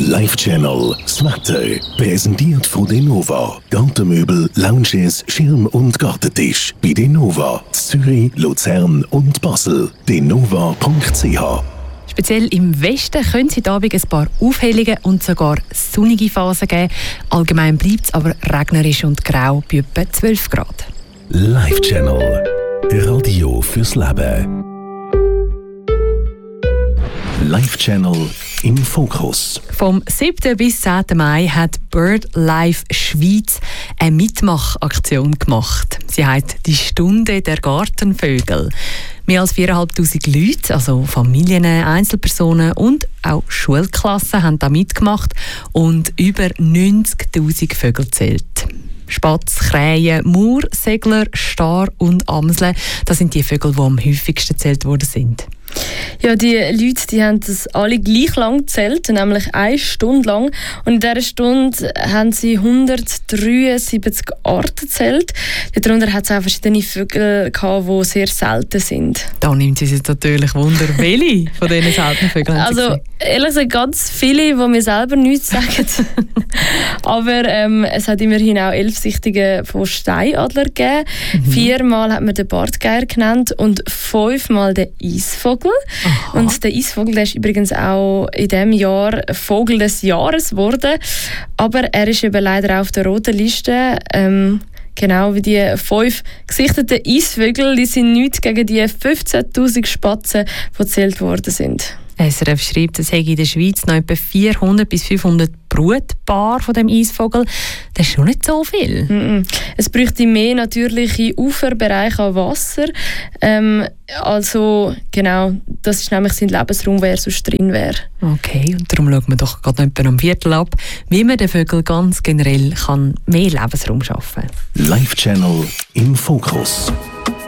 Live Channel, das Wetter, präsentiert von Denova. Gartenmöbel, Lounges, Schirm- und Gartentisch. Bei Denova, Zürich, Luzern und Basel. denova.ch. Speziell im Westen können es heute Abend ein paar Aufhellungen und sogar sonnige Phasen geben. Allgemein bleibt es aber regnerisch und grau bei etwa 12 Grad. Live Channel, Radio fürs Leben. Live Channel im Fokus. Vom 7. bis 10. Mai hat BirdLife Schweiz eine Mitmachaktion gemacht. Sie heißt «Die Stunde der Gartenvögel». Mehr als 4'500 Leute, also Familien, Einzelpersonen und auch Schulklassen, haben da mitgemacht und über 90'000 Vögel gezählt. Spatz, Krähen, Mauer, Segler, Star und Amseln, das sind die Vögel, die am häufigsten gezählt worden sind. Ja, die Leute, die haben das alle gleich lang gezählt, nämlich 1 Stunde lang. Und in dieser Stunde haben sie 173 Arten gezählt. Darunter hat es auch verschiedene Vögel gehabt, die sehr selten sind. Da nimmt sie sich natürlich Wunder, welche von diesen seltenen Vögeln haben Sie Also, ehrlich gesagt, ganz viele, die mir selber nichts sagen. Aber es hat immerhin auch 11 Sichtungen von Steinadler gegeben. 4-mal hat man den Bartgeier genannt und 5-mal den Eisvogel. Aha. Und der Eisvogel, der ist übrigens auch in diesem Jahr Vogel des Jahres geworden. Aber er ist eben leider auch auf der roten Liste. Genau wie die 5 gesichteten Eisvögel, die sind nichts gegen die 15'000 Spatzen, die gezählt worden sind. SRF schreibt, es hätte in der Schweiz noch etwa 400 bis 500 Brutpaare von dem Eisvogel. Das ist schon nicht so viel. Es bräuchte mehr natürliche Uferbereiche an Wasser. Also genau, das ist nämlich sein Lebensraum, wer sonst drin wäre. Okay, und darum schauen wir doch gerade etwa am Viertel ab, wie man den Vögeln ganz generell mehr Lebensraum schaffen kann. Live Channel im Fokus.